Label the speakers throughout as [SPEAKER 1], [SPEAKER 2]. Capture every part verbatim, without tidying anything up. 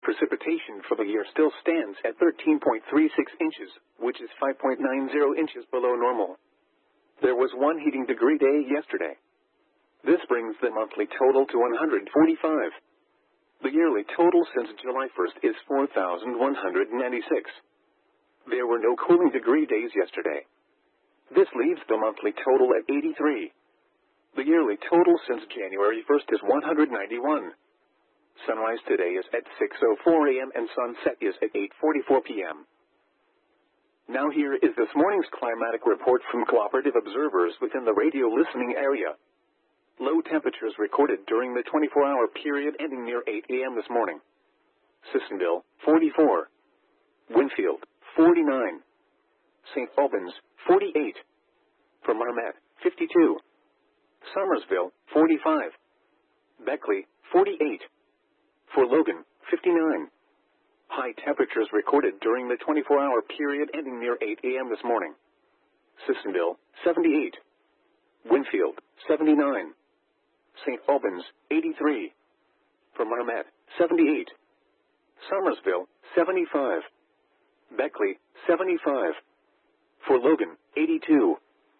[SPEAKER 1] Precipitation for the year still stands at thirteen point three six inches, which is five point nine zero inches below normal. There was one heating degree day yesterday. This brings the monthly total to one hundred forty-five. The yearly total since July first is four thousand one hundred ninety-six. There were no cooling degree days yesterday. This leaves the monthly total at eighty-three. The yearly total since January first is one hundred ninety-one. Sunrise today is at six oh four a m and sunset is at eight forty-four p m Now here is this morning's climatic report from cooperative observers within the radio listening area. Low temperatures recorded during the twenty-four hour period ending near eight a m this morning. Sissonville, forty-four. Winfield, forty-nine. Saint Albans, forty-eight. For Marmet, fifty-two. Somersville, forty-five. Beckley, forty-eight. For Logan, fifty-nine. High temperatures recorded during the twenty-four hour period ending near eight a m this morning. Sissonville, seventy-eight. Winfield, seventy-nine. Saint Albans, eighty-three. For Marmet, seventy-eight. Somersville, seventy-five. Beckley, seventy-five. For Logan, eighty-two.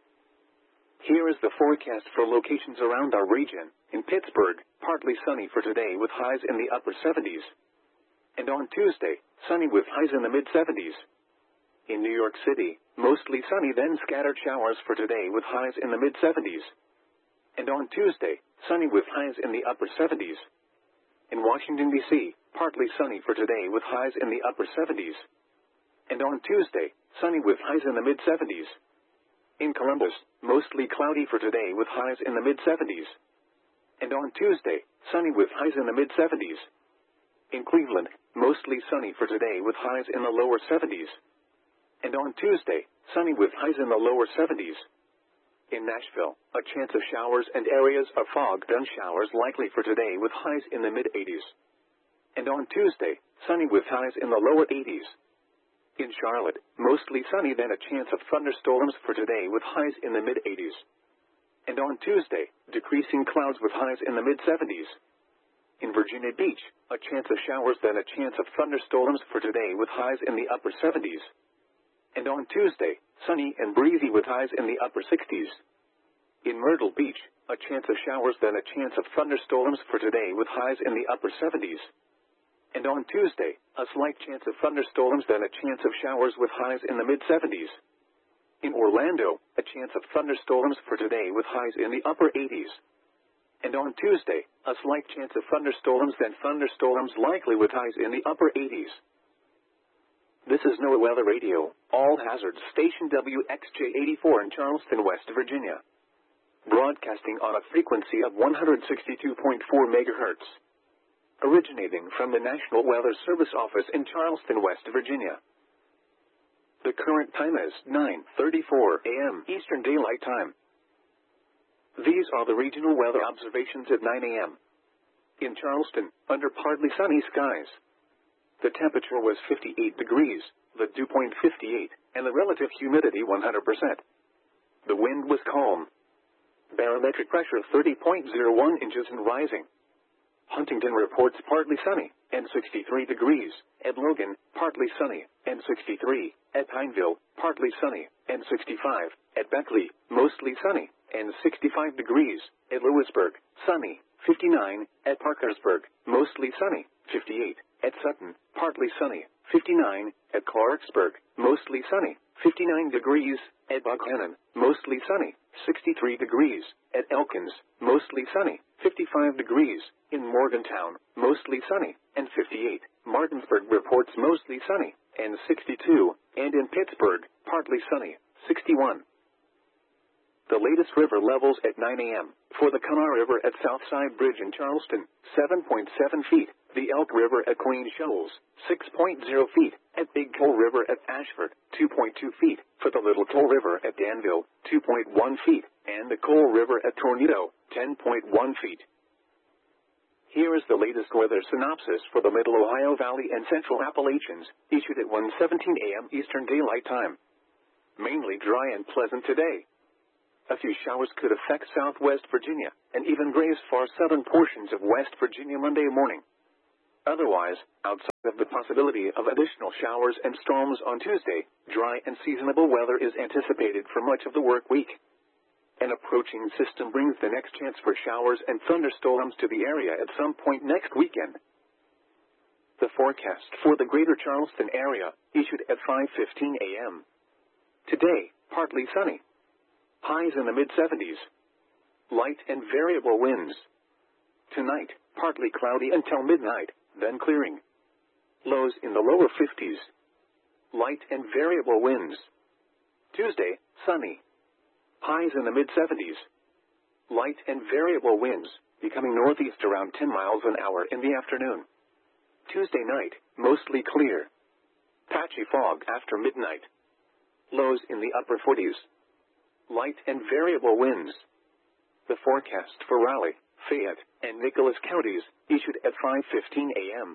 [SPEAKER 1] Here is the forecast for locations around our region. In Pittsburgh, partly sunny for today with highs in the upper seventies. And on Tuesday, sunny with highs in the mid seventies. In New York City, mostly sunny then scattered showers for today with highs in the mid seventies. And on Tuesday, sunny with highs in the upper seventies. In Washington, D C, partly sunny for today with highs in the upper seventies. And on Tuesday, sunny with highs in the mid seventies. In Columbus, mostly cloudy for today with highs in the mid seventies. And on Tuesday, sunny with highs in the mid seventies. In Cleveland, mostly sunny for today with highs in the lower seventies. And on Tuesday, sunny with highs in the lower seventies. In Nashville, a chance of showers and areas of fog-dust showers likely for today with highs in the mid eighties. And on Tuesday, sunny with highs in the lower eighties. In Charlotte, mostly sunny then a chance of thunderstorms for today with highs in the mid eighties. And on Tuesday, decreasing clouds with highs in the mid seventies. In Virginia Beach, a chance of showers then a chance of thunderstorms for today with highs in the upper seventies. And on Tuesday, sunny and breezy with highs in the upper sixties. In Myrtle Beach, a chance of showers then a chance of thunderstorms for today with highs in the upper seventies. And on Tuesday, a slight chance of thunderstorms then a chance of showers with highs in the mid seventies. In Orlando, a chance of thunderstorms for today with highs in the upper eighties. And on Tuesday, a slight chance of thunderstorms then thunderstorms likely with highs in the upper eighties. This is NOAA Weather Radio, all hazards station W X J eighty-four in Charleston, West Virginia. Broadcasting on a frequency of one hundred sixty-two point four megahertz. Originating from the National Weather Service office in Charleston, West Virginia. The current time is nine thirty-four a m Eastern Daylight Time. These are the regional weather observations at nine a m In Charleston, under partly sunny skies. The temperature was fifty-eight degrees, the dew point fifty-eight, and the relative humidity one hundred percent. The wind was calm. Barometric pressure thirty point zero one inches and rising. Huntington reports partly sunny, and sixty-three degrees. At Logan, partly sunny, and sixty-three. At Pineville, partly sunny, and sixty-five. At Beckley, mostly sunny, and sixty-five degrees. At Lewisburg, sunny, fifty-nine. At Parkersburg, mostly sunny, fifty-eight. At Sutton, partly sunny, fifty-nine. At Clarksburg, mostly sunny, fifty-nine degrees. At Buckhannon, mostly sunny, sixty-three degrees. At Elkins, mostly sunny, fifty-five degrees. In Morgantown, mostly sunny, and fifty-eight. Martinsburg reports mostly sunny, and sixty-two. And in Pittsburgh, partly sunny, sixty-one. The latest river levels at nine a m For the Kanawha River at Southside Bridge in Charleston, seven point seven feet. The Elk River at Queen Shoals, six point zero feet. At Big Coal River at Ashford, two point two feet. For the Little Coal River at Danville, two point one feet. And the Coal River at Tornado, ten point one feet. Here is the latest weather synopsis for the Middle Ohio Valley and Central Appalachians, issued at one seventeen a m Eastern Daylight Time. Mainly dry and pleasant today. A few showers could affect southwest Virginia, and even graze far southern portions of West Virginia Monday morning. Otherwise, outside of the possibility of additional showers and storms on Tuesday, dry and seasonable weather is anticipated for much of the work week. An approaching system brings the next chance for showers and thunderstorms to the area at some point next weekend. The forecast for the greater Charleston area, issued at five fifteen a m Today, partly sunny. Highs in the mid seventies. Light and variable winds. Tonight, partly cloudy until midnight, then clearing. Lows in the lower fifties. Light and variable winds. Tuesday, sunny. Highs in the mid seventies. Light and variable winds, becoming northeast around ten miles an hour in the afternoon. Tuesday night, mostly clear. Patchy fog after midnight. Lows in the upper forties. Light and variable winds. The forecast for Raleigh, Fayette, and Nicholas counties, issued at five fifteen a m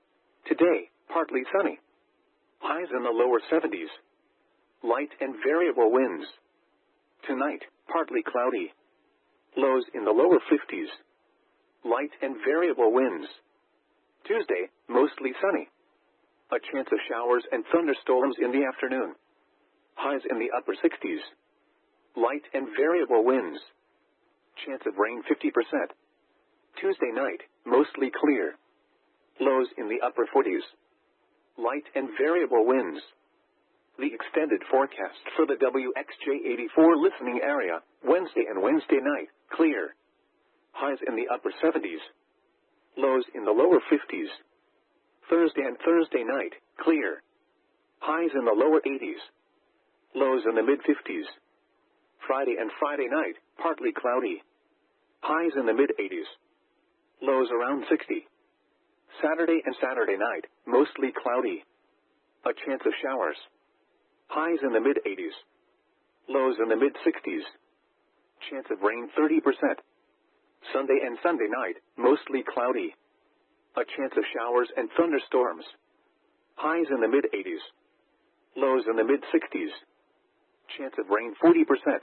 [SPEAKER 1] Today, partly sunny. Highs in the lower seventies. Light and variable winds. Tonight, partly cloudy. Lows in the lower fifties. Light and variable winds. Tuesday, mostly sunny. A chance of showers and thunderstorms in the afternoon. Highs in the upper sixties. Light and variable winds. Chance of rain fifty percent. Tuesday night, mostly clear. Lows in the upper forties. Light and variable winds. The extended forecast for the W X J eighty-four listening area, Wednesday and Wednesday night, clear. Highs in the upper seventies. Lows in the lower fifties. Thursday and Thursday night, clear. Highs in the lower eighties. Lows in the mid fifties. Friday and Friday night, partly cloudy. Highs in the mid eighties. Lows around sixty. Saturday and Saturday night, mostly cloudy. A chance of showers. Highs in the mid eighties. Lows in the mid sixties. Chance of rain thirty percent. Sunday and Sunday night, mostly cloudy. A chance of showers and thunderstorms. Highs in the mid eighties. Lows in the mid sixties. Chance of rain forty percent.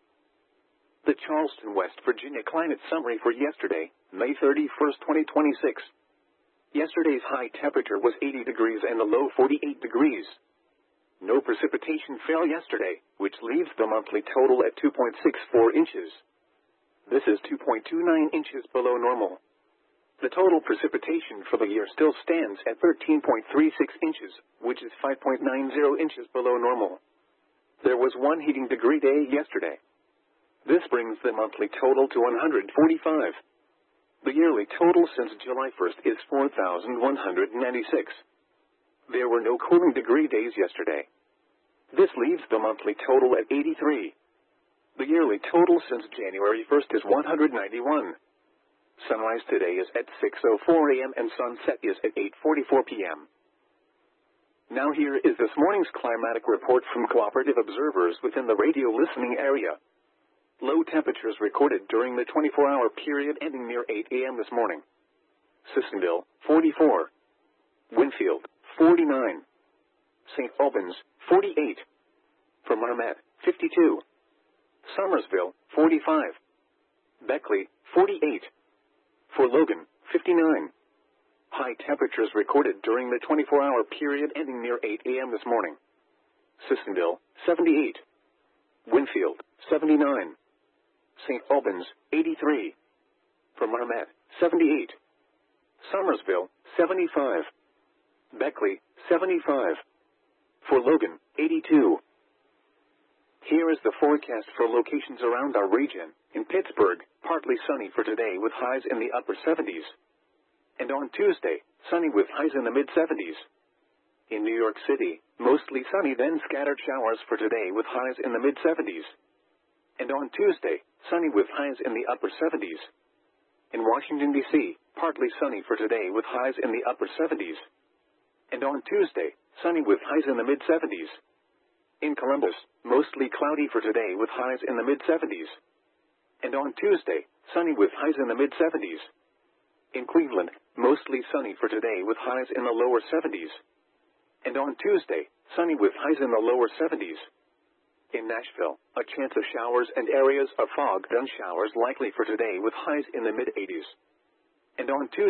[SPEAKER 1] The Charleston, West Virginia climate summary for yesterday, May thirty-first, twenty twenty-six. Yesterday's high temperature was eighty degrees and the low forty-eight degrees. No precipitation fell yesterday, which leaves the monthly total at two point six four inches. This is two point two nine inches below normal. The total precipitation for the year still stands at thirteen point three six inches, which is five point nine zero inches below normal. There was one heating degree day yesterday. This brings the monthly total to one hundred forty-five. The yearly total since July first is four thousand one hundred ninety-six. There were no cooling degree days yesterday. This leaves the monthly total at eighty-three. The yearly total since January first is one hundred ninety-one. Sunrise today is at six oh four a m and sunset is at eight forty-four p m Now here is this morning's climatic report from cooperative observers within the radio listening area. Low temperatures recorded during the twenty-four hour period ending near eight a m this morning. Sissonville, forty-four. Winfield, forty-nine. Saint Albans, forty-eight. For Marmet, fifty-two. Somersville, forty-five. Beckley, forty-eight. For Logan, fifty-nine. High temperatures recorded during the twenty-four hour period ending near eight a m this morning. Sissonville, seventy-eight. Winfield, seventy-nine. Saint Albans, eighty-three. For Marmet, seventy-eight. Somersville, seventy-five. Beckley, seventy-five. For Logan, eighty-two. Here is the forecast for locations around our region. In Pittsburgh, partly sunny for today with highs in the upper seventies. And on Tuesday, sunny with highs in the mid seventies. In New York City, mostly sunny then scattered showers for today with highs in the mid seventies. And on Tuesday, sunny with highs in the upper seventies. In Washington, D C, partly sunny for today with highs in the upper seventies. And on Tuesday, sunny with highs in the mid seventies. In Columbus, mostly cloudy for today with highs in the mid seventies. And on Tuesday, sunny with highs in the mid seventies. In Cleveland, mostly sunny for today with highs in the lower seventies. And on Tuesday, sunny with highs in the lower seventies. In Nashville, a chance of showers and areas of fog, then showers likely for today with highs in the mid eighties. And on Tuesday,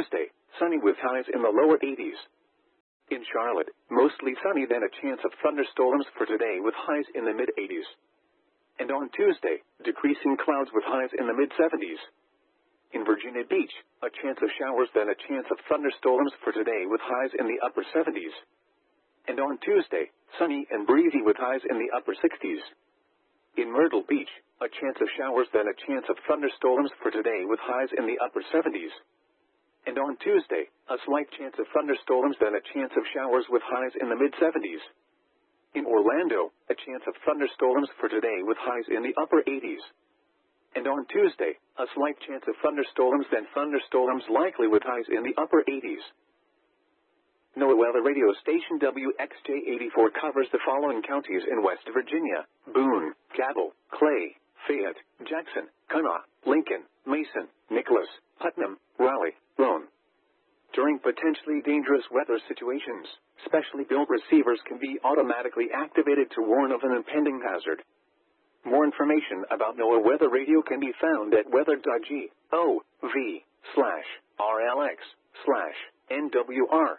[SPEAKER 1] sunny with highs in the lower eighties. In Charlotte, mostly sunny then a chance of thunderstorms for today with highs in the mid-eighties. And on Tuesday, decreasing clouds with highs in the mid-seventies. In Virginia Beach, a chance of showers then a chance of thunderstorms for today with highs in the upper seventies. And on Tuesday, sunny and breezy with highs in the upper sixties. In Myrtle Beach, a chance of showers then a chance of thunderstorms for today with highs in the upper seventies. And on Tuesday, a slight chance of thunderstorms then a chance of showers with highs in the mid-seventies. In Orlando, a chance of thunderstorms for today with highs in the upper eighties. And on Tuesday, a slight chance of thunderstorms then thunderstorms likely with highs in the upper eighties. NOAA Weather Radio Station W X J eighty-four covers the following counties in West Virginia: Boone, Cabell, Clay, Fayette, Jackson, Kanawha, Lincoln, Mason, Nicholas, Putnam, Raleigh, Roane. During potentially dangerous weather situations, specially built receivers can be automatically activated to warn of an impending hazard. More information about NOAA Weather Radio can be found at weather.gov slash RLX slash NWR.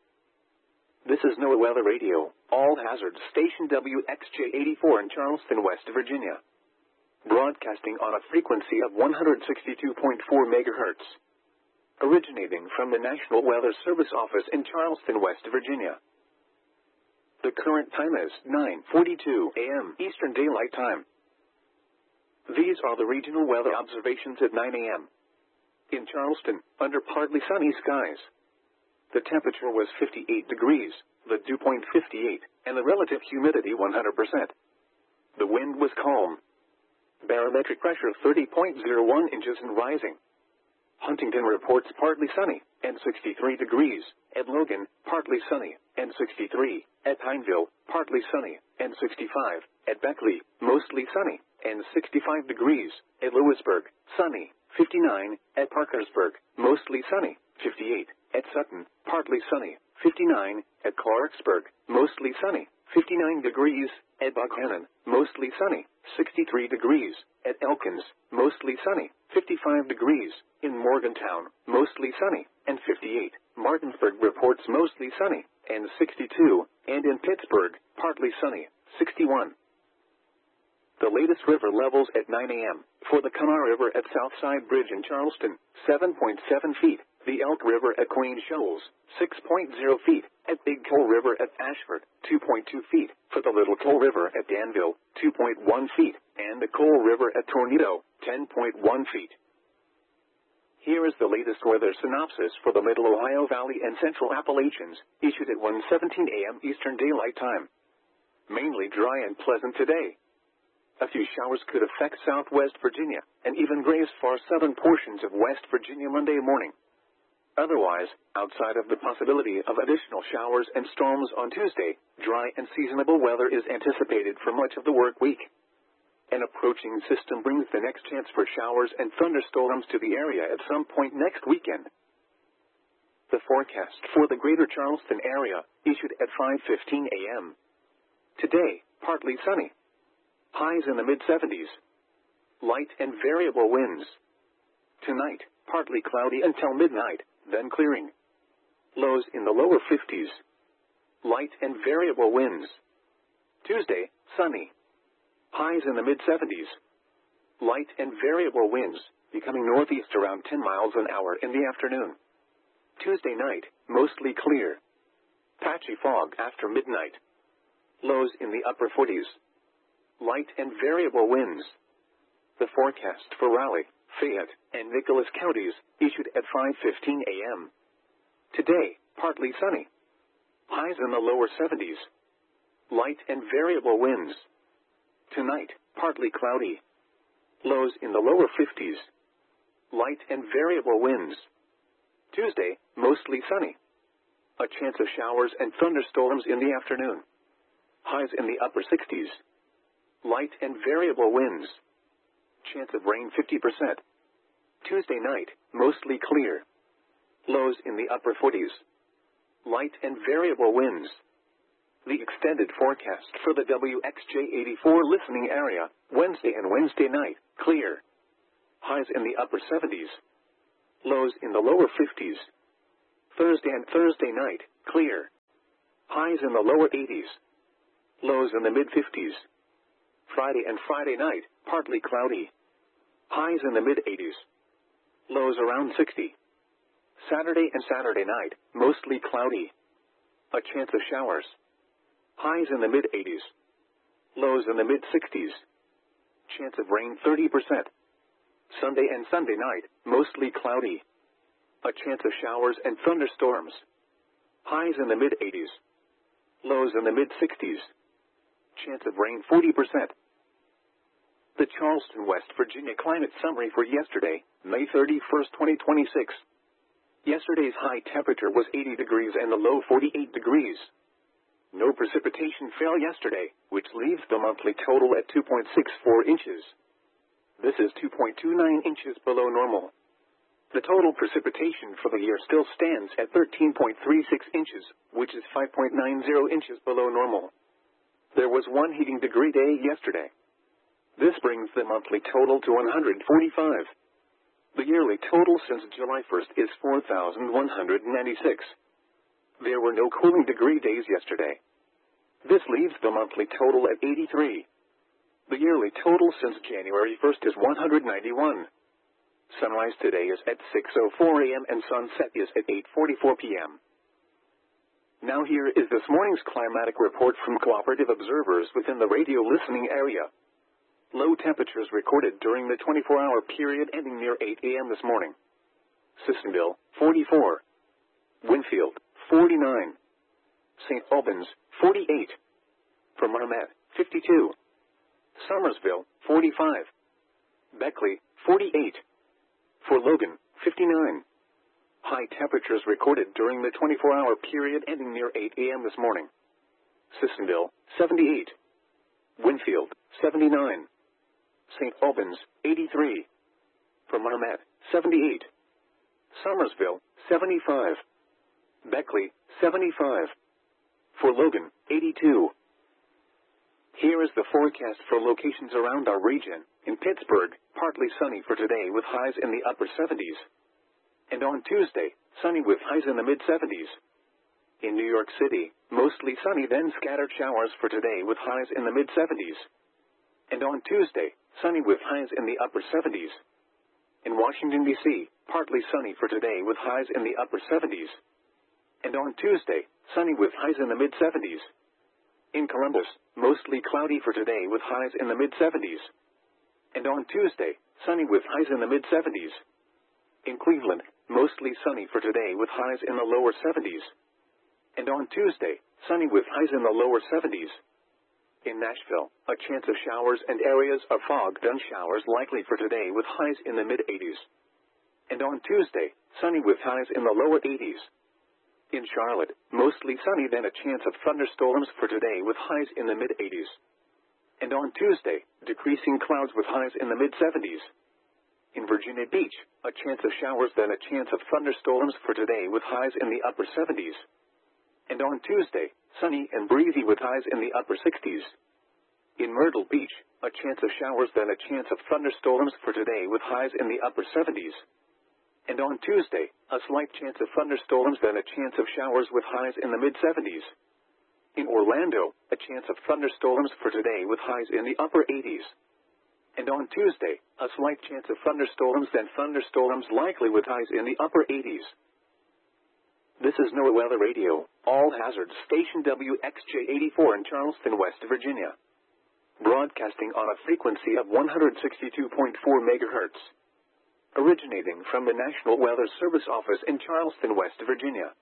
[SPEAKER 1] This is NOAA Weather Radio, all hazards station W X J eighty-four in Charleston, West Virginia. Broadcasting on a frequency of one hundred sixty-two point four megahertz. Originating from the National Weather Service Office in Charleston, West Virginia. The current time is nine forty-two a m Eastern Daylight Time. These are the regional weather observations at nine a m In Charleston, under partly sunny skies. The temperature was fifty-eight degrees, the dew point fifty-eight, and the relative humidity one hundred percent. The wind was calm. Barometric pressure thirty point zero one inches and rising. Huntington reports partly sunny, and sixty-three degrees. At Logan, partly sunny, and sixty-three. At Pineville, partly sunny, and sixty-five. At Beckley, mostly sunny, and sixty-five degrees. At Lewisburg, sunny, fifty-nine. At Parkersburg, mostly sunny, fifty-eight. At Sutton, partly sunny, fifty-nine. At Clarksburg, mostly sunny, fifty-nine degrees. At Buckhannon, mostly sunny, sixty-three degrees. At Elkins, mostly sunny, fifty-five degrees. In Morgantown, mostly sunny, and fifty-eight. Martinsburg reports mostly sunny, and sixty-two. And in Pittsburgh, partly sunny, sixty-one. The latest river levels at nine a m For the Kanawha River at Southside Bridge in Charleston, seven point seven feet. The Elk River at Queen Shoals, six point zero feet. At Big Coal River at Ashford, two point two feet. For the Little Coal River at Danville, two point one feet. And the Coal River at Tornado, ten point one feet. Here is the latest weather synopsis for the Middle Ohio Valley and Central Appalachians, issued at one seventeen a m Eastern Daylight Time. Mainly dry and pleasant today. A few showers could affect southwest Virginia, and even graze far southern portions of West Virginia Monday morning. Otherwise, outside of the possibility of additional showers and storms on Tuesday, dry and seasonable weather is anticipated for much of the work week. An approaching system brings the next chance for showers and thunderstorms to the area at some point next weekend. The forecast for the greater Charleston area, issued at five fifteen a m Today, partly sunny. Highs in the mid-seventies. Light and variable winds. Tonight, partly cloudy until midnight, then clearing. Lows in the lower fifties. Light and variable winds. Tuesday, sunny. Highs in the mid-seventies. Light and variable winds, becoming northeast around ten miles an hour in the afternoon. Tuesday night, mostly clear. Patchy fog after midnight. Lows in the upper forties. Light and variable winds. The forecast for Raleigh, Fayette, and Nicholas counties, issued at five fifteen a m Today, partly sunny. Highs in the lower seventies. Light and variable winds. Tonight, partly cloudy. Lows in the lower fifties. Light and variable winds. Tuesday, mostly sunny. A chance of showers and thunderstorms in the afternoon. Highs in the upper sixties. Light and variable winds. Chance of rain fifty percent. Tuesday night, mostly clear. Lows in the upper forties. Light and variable winds. The extended forecast for the W X J eighty-four listening area, Wednesday and Wednesday night, clear. Highs in the upper seventies. Lows in the lower fifties. Thursday and Thursday night, clear. Highs in the lower eighties. Lows in the mid fifties. Friday and Friday night, partly cloudy. Highs in the mid eighties. Lows around sixty. Saturday and Saturday night, mostly cloudy. A chance of showers. Highs in the mid eighties. Lows in the mid sixties. Chance of rain thirty percent. Sunday and Sunday night, mostly cloudy. A chance of showers and thunderstorms. Highs in the mid eighties. Lows in the mid sixties. Chance of rain forty percent. The Charleston, West Virginia climate summary for yesterday, May thirty-first, twenty twenty-six. Yesterday's high temperature was eighty degrees and the low forty-eight degrees. No precipitation fell yesterday, which leaves the monthly total at two point six four inches. This is two point two nine inches below normal. The total precipitation for the year still stands at thirteen point three six inches, which is five point nine zero inches below normal. There was one heating degree day yesterday. This brings the monthly total to one hundred forty-five. The yearly total since July first is four thousand one hundred ninety-six. There were no cooling degree days yesterday. This leaves the monthly total at eighty-three. The yearly total since January first is one hundred ninety-one. Sunrise today is at six oh four a m and sunset is at eight forty-four p m Now here is this morning's climatic report from cooperative observers within the radio listening area. Low temperatures recorded during the twenty-four hour period ending near eight a m this morning. Sissonville, forty-four. Winfield, forty-nine. Saint Albans, forty-eight. From Marmet, fifty-two. Somersville, forty-five. Beckley, forty-eight. For Logan, fifty-nine. High temperatures recorded during the twenty-four hour period ending near eight a m this morning. Sissonville, seventy-eight. Winfield, seventy-nine. Saint Albans, eighty-three. From Marmet, seventy-eight. Somersville, seventy-five. Beckley, seventy-five. For Logan, eighty-two. Here is the forecast for locations around our region. In Pittsburgh, partly sunny for today with highs in the upper seventies. And on Tuesday, sunny with highs in the mid seventies. In New York City, mostly sunny then scattered showers for today with highs in the mid seventies. And on Tuesday, sunny with highs in the upper seventies. In Washington, D C, partly sunny for today with highs in the upper seventies. And on Tuesday, sunny with highs in the mid seventies. In Columbus, mostly cloudy for today with highs in the mid seventies. And on Tuesday, sunny with highs in the mid seventies. In Cleveland, mostly sunny for today with highs in the lower seventies. And on Tuesday, sunny with highs in the lower seventies. In Nashville, a chance of showers and areas of fog, then showers likely for today with highs in the mid eighties. And on Tuesday, sunny with highs in the lower eighties. In Charlotte, mostly sunny then a chance of thunderstorms for today with highs in the mid eighties. And on Tuesday, decreasing clouds with highs in the mid seventies. In Virginia Beach, a chance of showers then a chance of thunderstorms for today with highs in the upper seventies. And on Tuesday, sunny and breezy with highs in the upper sixties. In Myrtle Beach, a chance of showers then a chance of thunderstorms for today with highs in the upper seventies. And on Tuesday, a slight chance of thunderstorms then a chance of showers with highs in the mid seventies. In Orlando, a chance of thunderstorms for today with highs in the upper eighties. And on Tuesday, a slight chance of thunderstorms then thunderstorms likely with highs in the upper eighties. This is NOAA Weather Radio, all hazards station W X J eighty-four in Charleston, West Virginia. Broadcasting on a frequency of one hundred sixty-two point four megahertz. Originating from the National Weather Service office in Charleston, West Virginia.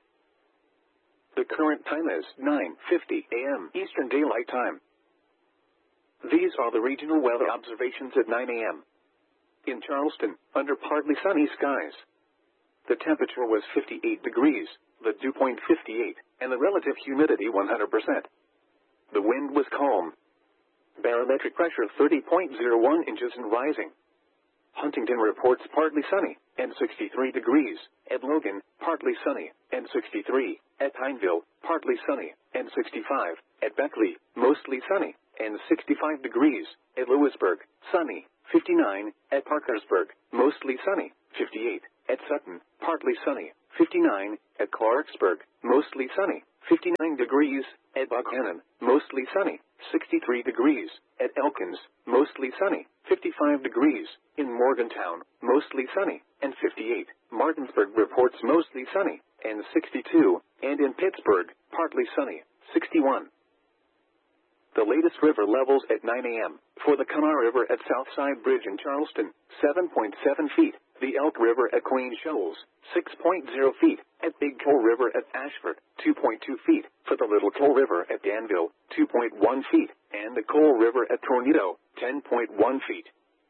[SPEAKER 1] The current time is nine fifty a m Eastern Daylight Time. These are the regional weather observations at nine a m In Charleston, under partly sunny skies. The temperature was fifty-eight degrees, the dew point fifty-eight, and the relative humidity one hundred percent. The wind was calm. Barometric pressure thirty point zero one inches and rising. Huntington reports partly sunny, and sixty-three degrees. At Logan, partly sunny, and sixty-three. At Pineville, partly sunny, and sixty-five. At Beckley, mostly sunny, and sixty-five degrees. At Lewisburg, sunny, fifty-nine. At Parkersburg, mostly sunny, fifty-eight. At Sutton, partly sunny, fifty-nine. At Clarksburg, mostly sunny, fifty-nine degrees. At Buchanan, mostly sunny, sixty-three degrees. At Elkins, mostly sunny, fifty-five degrees. In Morgantown, mostly sunny, and fifty-eight. Martinsburg reports mostly sunny, and sixty-two. And in Pittsburgh, partly sunny, sixty-one. The latest river levels at nine a m For the Kanawha River at Southside Bridge in Charleston, seven point seven feet. The Elk River at Queen Shoals, six point zero feet. At Big Coal River at Ashford, two point two feet. For the Little Coal River at Danville, two point one feet. And the Coal River at Tornado, ten point one feet.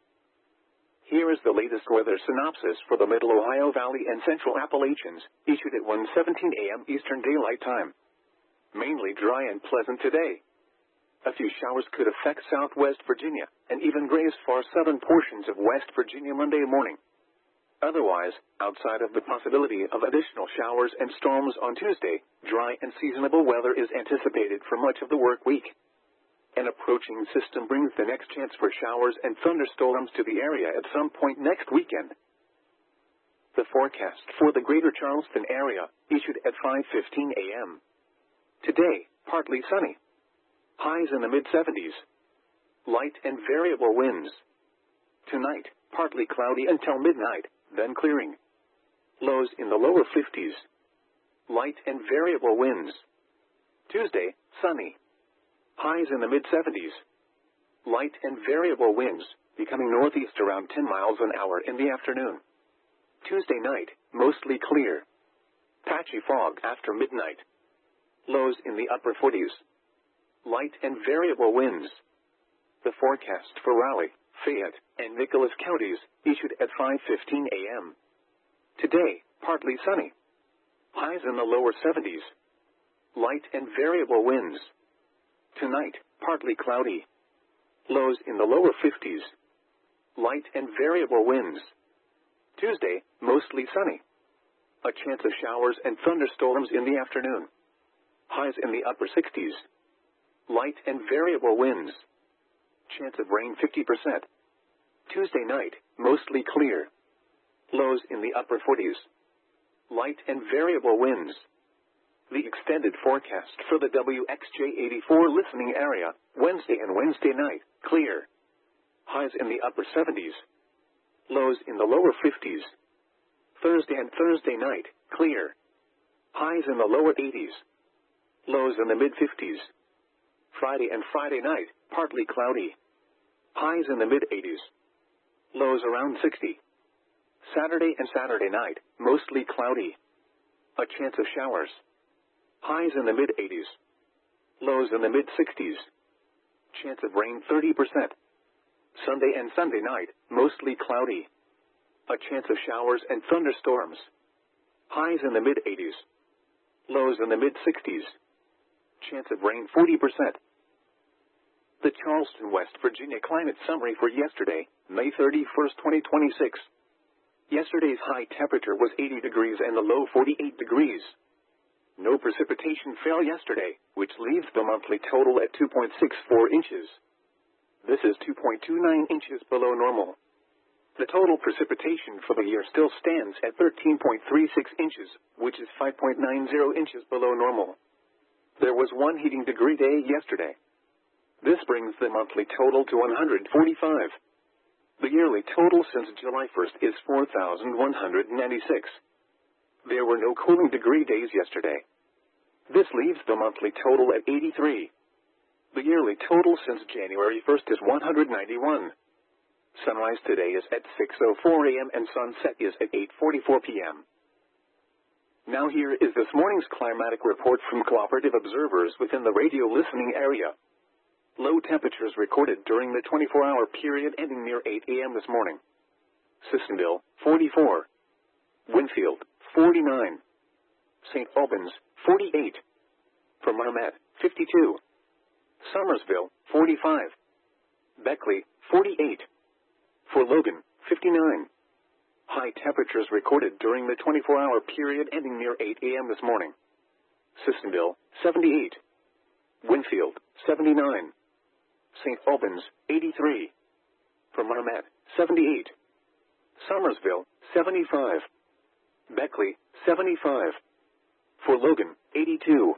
[SPEAKER 1] Here is the latest weather synopsis for the Middle Ohio Valley and Central Appalachians, issued at one seventeen a m Eastern Daylight Time. Mainly dry and pleasant today. A few showers could affect southwest Virginia, and even graze far southern portions of West Virginia Monday morning. Otherwise, outside of the possibility of additional showers and storms on Tuesday, dry and seasonable weather is anticipated for much of the work week. An approaching system brings the next chance for showers and thunderstorms to the area at some point next weekend. The forecast for the greater Charleston area, issued at five fifteen a m Today, partly sunny. Highs in the mid seventies. Light and variable winds. Tonight, partly cloudy until midnight, then clearing. Lows in the lower fifties. Light and variable winds. Tuesday, sunny. Highs in the mid seventies. Light and variable winds, becoming northeast around ten miles an hour in the afternoon. Tuesday night, mostly clear. Patchy fog after midnight. Lows in the upper forties. Light and variable winds. The forecast for Raleigh, Fayette, and Nicholas counties, issued at five fifteen a m Today, partly sunny. Highs in the lower seventies. Light and variable winds. Tonight, partly cloudy. Lows in the lower fifties. Light and variable winds. Tuesday, mostly sunny. A chance of showers and thunderstorms in the afternoon. Highs in the upper sixties. Light and variable winds. Chance of rain fifty percent. Tuesday night, mostly clear. Lows in the upper forties. Light and variable winds. The extended forecast for the W X J eighty-four listening area, Wednesday and Wednesday night, clear. Highs in the upper seventies. Lows in the lower fifties. Thursday and Thursday night, clear. Highs in the lower eighties. Lows in the mid fifties. Friday and Friday night, partly cloudy. Highs in the mid eighties. Lows around sixty. Saturday and Saturday night, mostly cloudy. A chance of showers. Highs in the mid eighties. Lows in the mid sixties. Chance of rain thirty percent. Sunday and Sunday night, mostly cloudy. A chance of showers and thunderstorms. Highs in the mid eighties. Lows in the mid sixties. Chance of rain forty percent. The Charleston, West Virginia climate summary for yesterday, May thirty-first, twenty twenty-six. Yesterday's high temperature was eighty degrees and the low forty-eight degrees. No precipitation fell yesterday, which leaves the monthly total at two point six four inches. This is two point two nine inches below normal. The total precipitation for the year still stands at thirteen point three six inches, which is five point nine zero inches below normal. There was one heating degree day yesterday. This brings the monthly total to one hundred forty-five. The yearly total since July first is four thousand one hundred ninety-six. There were no cooling degree days yesterday. This leaves the monthly total at eighty-three. The yearly total since January first is one hundred ninety-one. Sunrise today is at six oh four a m and sunset is at eight forty-four p m Now here is this morning's climatic report from cooperative observers within the radio listening area. Low temperatures recorded during the twenty-four hour period ending near eight a m this morning. Sissonville, forty-four. Winfield, forty-nine. Saint Albans, forty-eight. For Marmet, fifty-two. Summersville, forty-five. Beckley, forty-eight. For Logan, fifty-nine. High temperatures recorded during the twenty-four hour period ending near eight a m this morning. Sissonville, seventy-eight. Winfield, seventy-nine. Saint Albans, eighty-three. For Marmet, seventy-eight. Summersville, seventy-five. Beckley, seventy-five. for Logan, eighty-two.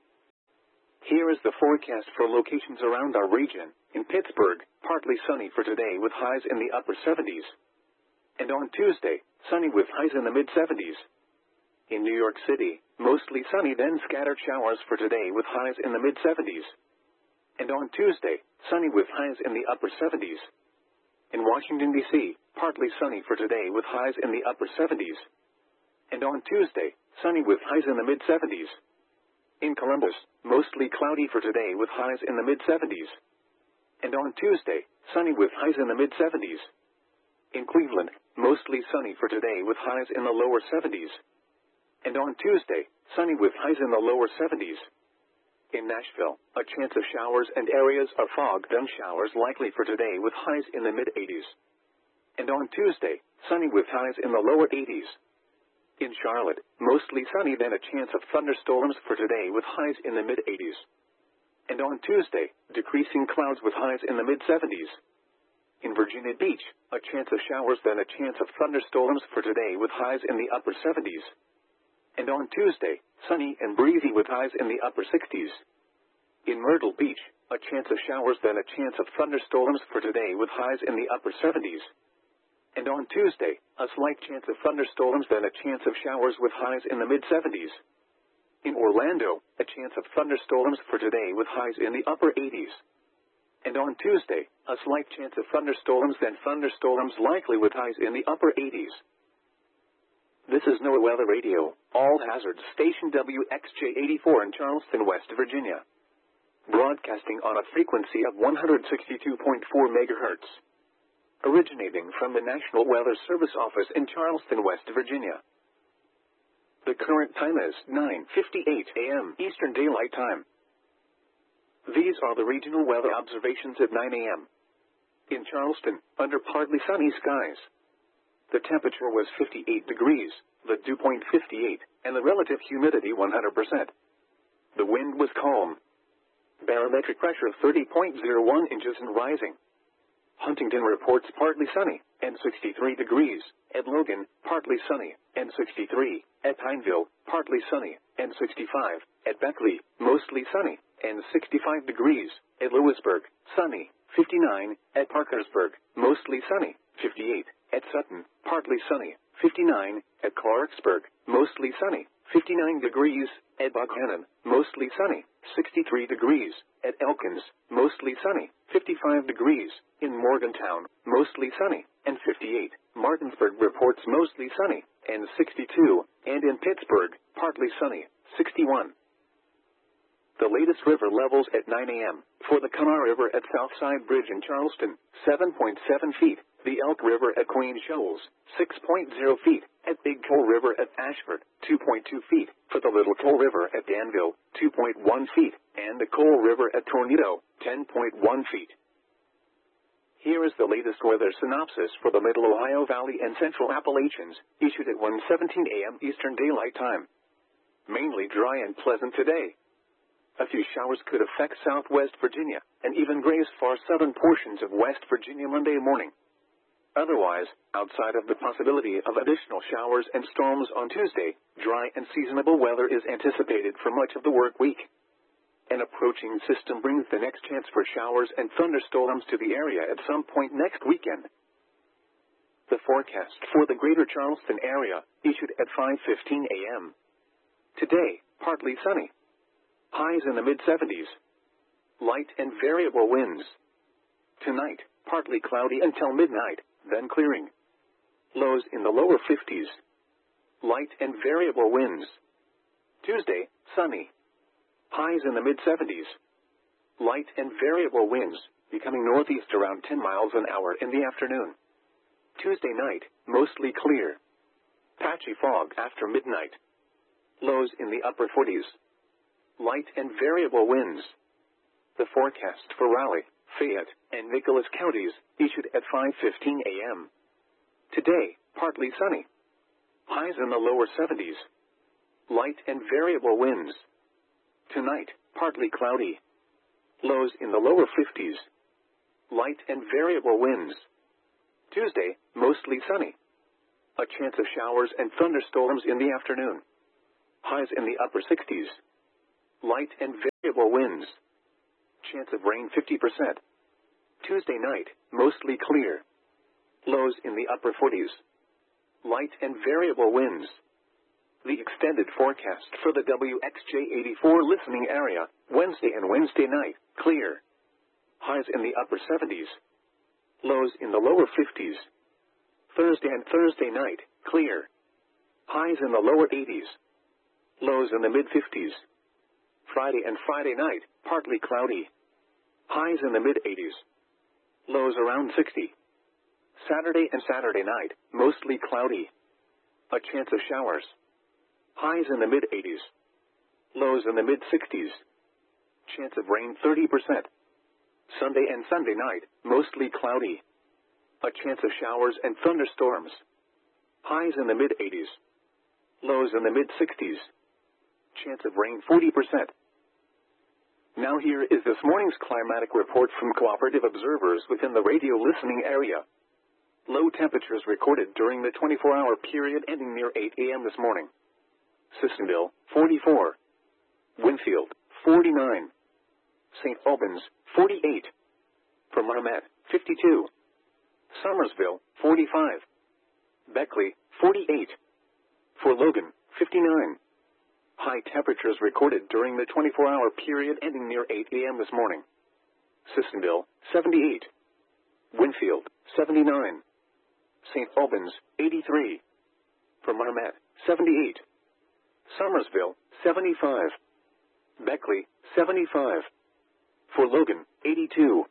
[SPEAKER 1] Here is the forecast for locations around our region. In Pittsburgh, partly sunny for today with highs in the upper seventies. And on Tuesday, sunny with highs in the mid-seventies. In New York City, mostly sunny then scattered showers for today with highs in the mid-seventies. And on Tuesday, sunny with highs in the upper seventies. In Washington, D C, partly sunny for today with highs in the upper seventies. And on Tuesday, sunny with highs in the mid-seventies. In Columbus, mostly cloudy for today with highs in the mid-seventies. And on Tuesday, sunny with highs in the mid-seventies. In Cleveland, mostly sunny for today with highs in the lower seventies. And on Tuesday, sunny with highs in the lower seventies. In Nashville, a chance of showers and areas of fog then showers likely for today with highs in the mid-eighties. And on Tuesday, sunny with highs in the lower eighties. In Charlotte, mostly sunny then a chance of thunderstorms for today with highs in the mid-eighties. And on Tuesday, decreasing clouds with highs in the mid-seventies. In Virginia Beach, a chance of showers then a chance of thunderstorms for today with highs in the upper seventies. And on Tuesday, sunny and breezy with highs in the upper sixties. In Myrtle Beach, a chance of showers then a chance of thunderstorms for today with highs in the upper seventies. And on Tuesday, a slight chance of thunderstorms then a chance of showers with highs in the mid-seventies. In Orlando, a chance of thunderstorms for today with highs in the upper eighties. And on Tuesday, a slight chance of thunderstorms then thunderstorms likely with highs in the upper eighties. This is NOAA Weather Radio, all hazards station W X J eighty-four in Charleston, West Virginia. Broadcasting on a frequency of one hundred sixty-two point four megahertz. Originating from the National Weather Service office in Charleston, West Virginia. The current time is nine fifty-eight a m Eastern Daylight Time. These are the regional weather observations at nine a m In Charleston, under partly sunny skies. The temperature was fifty-eight degrees, the dew point fifty-eight, and the relative humidity one hundred percent. The wind was calm. Barometric pressure thirty point zero one inches and rising. Huntington reports partly sunny, and sixty-three degrees. At Logan, partly sunny, and sixty-three. At Pineville, partly sunny, and sixty-five. At Beckley, mostly sunny, and sixty-five degrees. At Lewisburg, sunny, fifty-nine. At Parkersburg, mostly sunny, fifty-eight. At Sutton, partly sunny, fifty-nine. At Clarksburg, mostly sunny, fifty-nine degrees. At Buckhannon, mostly sunny, sixty-three degrees. At Elkins, mostly sunny, fifty-five degrees. In Morgantown, mostly sunny, and fifty-eight. Martinsburg reports mostly sunny, and sixty-two. And in Pittsburgh, partly sunny, sixty-one. The latest river levels at nine a m For the Kanawha River at Southside Bridge in Charleston, seven point seven feet. The Elk River at Queen Shoals, six point zero feet. At Big Coal River at Ashford, two point two feet. For the Little Coal River at Danville, two point one feet. And the Coal River at Tornado, ten point one feet. Here is the latest weather synopsis for the Middle Ohio Valley and Central Appalachians, issued at one seventeen a m Eastern Daylight Time. Mainly dry and pleasant today. A few showers could affect southwest Virginia, and even graze far southern portions of West Virginia Monday morning. Otherwise, outside of the possibility of additional showers and storms on Tuesday, dry and seasonable weather is anticipated for much of the work week. An approaching system brings the next chance for showers and thunderstorms to the area at some point next weekend. The forecast for the greater Charleston area, issued at five fifteen a m Today, partly sunny. Highs in the mid-seventies. Light and variable winds. Tonight, partly cloudy until midnight, then clearing. Lows in the lower fifties. Light and variable winds. Tuesday, sunny. Highs in the mid-seventies. Light and variable winds, becoming northeast around ten miles an hour in the afternoon. Tuesday night, mostly clear. Patchy fog after midnight. Lows in the upper forties. Light and variable winds. The forecast for Raleigh, Fayette, and Nicholas counties, issued at five fifteen a m Today, partly sunny. Highs in the lower seventies. Light and variable winds. Tonight, partly cloudy. Lows in the lower fifties. Light and variable winds. Tuesday, mostly sunny. A chance of showers and thunderstorms in the afternoon. Highs in the upper sixties. Light and variable winds. Chance of rain fifty percent. Tuesday night, mostly clear. Lows in the upper forties. Light and variable winds. The extended forecast for the W X J eighty-four listening area, Wednesday and Wednesday night, clear. Highs in the upper seventies. Lows in the lower fifties. Thursday and Thursday night, clear. Highs in the lower eighties. Lows in the mid-fifties. Friday and Friday night, partly cloudy. Highs in the mid-eighties. Lows around sixty. Saturday and Saturday night, mostly cloudy. A chance of showers. Highs in the mid-eighties. Lows in the mid-sixties. Chance of rain thirty percent. Sunday and Sunday night, mostly cloudy. A chance of showers and thunderstorms. Highs in the mid-eighties. Lows in the mid-sixties. Chance of rain forty percent. Now here is this morning's climatic report from cooperative observers within the radio listening area. Low temperatures recorded during the twenty-four hour period ending near eight a m this morning. Sissonville, forty-four. Winfield, forty-nine. Saint Albans, forty-eight. For Marmet, fifty-two. Somersville, forty-five. Beckley, forty-eight. For Logan, fifty-nine. High temperatures recorded during the twenty-four hour period ending near eight a m this morning. Sissonville, seventy-eight. Winfield, seventy-nine. Saint Albans, eighty-three. For Marmet, seventy-eight. Somersville, seventy-five. Beckley, seventy-five. For Logan, eighty-two.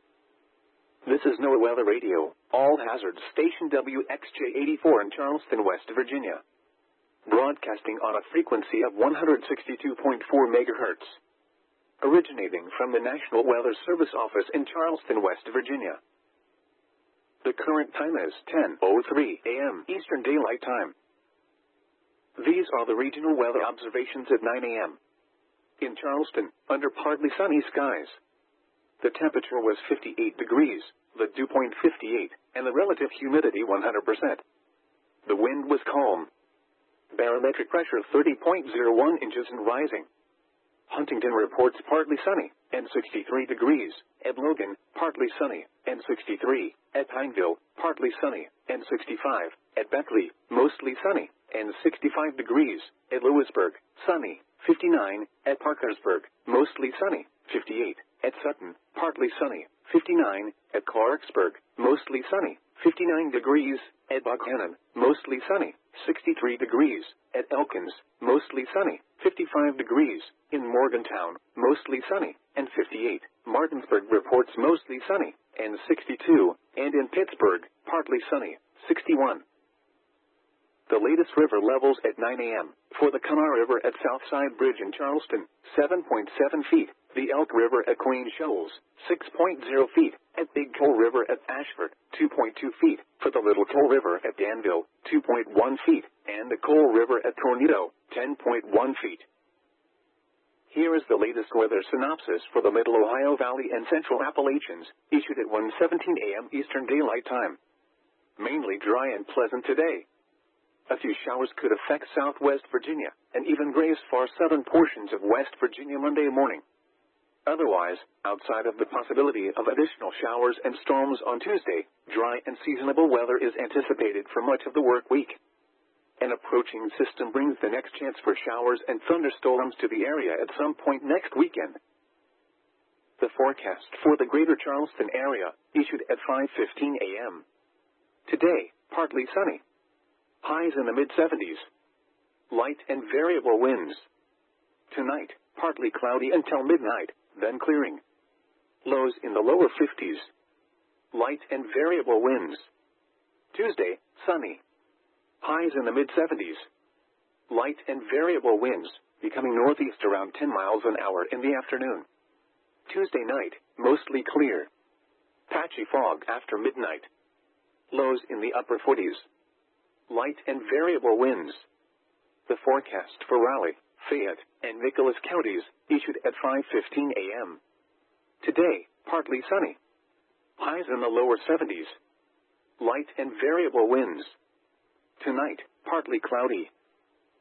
[SPEAKER 1] This is NOAA Weather Radio, all hazards station W X J eighty-four in Charleston, West Virginia. Broadcasting on a frequency of one hundred sixty-two point four megahertz. Originating from the National Weather Service office in Charleston, West Virginia. The current time is ten oh three a m Eastern Daylight Time. These are the regional weather observations at nine a m In Charleston, under partly sunny skies. The temperature was fifty-eight degrees, the dew point fifty-eight, and the relative humidity one hundred percent. The wind was calm. Barometric pressure thirty point oh one inches and rising. Huntington reports partly sunny, and sixty-three degrees. At Logan, partly sunny, and sixty-three. At Pineville, partly sunny, and sixty-five. At Beckley, mostly sunny, and sixty-five degrees. At Lewisburg, sunny, fifty-nine. At Parkersburg, mostly sunny, fifty-eight. At Sutton, partly sunny, fifty-nine. At Clarksburg, mostly sunny, fifty-nine degrees. At Buchanan, mostly sunny, sixty-three degrees. At Elkins, mostly sunny, fifty-five degrees. In Morgantown, mostly sunny, and fifty-eight. Martinsburg reports mostly sunny, and sixty-two. And in Pittsburgh, partly sunny, sixty-one. The latest river levels at nine a m For the Kanawha River at Southside Bridge in Charleston, seven point seven feet. The Elk River at Queen Shoals, six point oh feet. At Big Coal River at Ashford, two point two feet. For the Little Coal River at Danville, two point one feet. And the Coal River at Tornado, ten point one feet. Here is the latest weather synopsis for the Middle Ohio Valley and Central Appalachians, issued at one seventeen a m Eastern Daylight Time. Mainly dry and pleasant today. A few showers could affect southwest Virginia, and even graze far southern portions of West Virginia Monday morning. Otherwise, outside of the possibility of additional showers and storms on Tuesday, dry and seasonable weather is anticipated for much of the work week. An approaching system brings the next chance for showers and thunderstorms to the area at some point next weekend. The forecast for the greater Charleston area, issued at five fifteen a m Today, partly sunny. Highs in the mid-seventies. Light and variable winds. Tonight, partly cloudy until midnight, then clearing. Lows in the lower fifties. Light and variable winds. Tuesday, sunny. Highs in the mid-seventies. Light and variable winds, becoming northeast around ten miles an hour in the afternoon. Tuesday night, mostly clear. Patchy fog after midnight. Lows in the upper forties. Light and variable winds. The forecast for Raleigh, Fayette, and Nicholas counties, issued at five fifteen a m Today, partly sunny. Highs in the lower seventies. Light and variable winds. Tonight, partly cloudy.